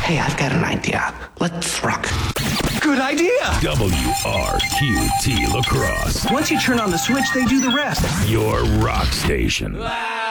Hey, I've got an idea. Let's rock. Good idea! WRQT La Crosse. Once you turn on the switch, they do the rest. Your rock station.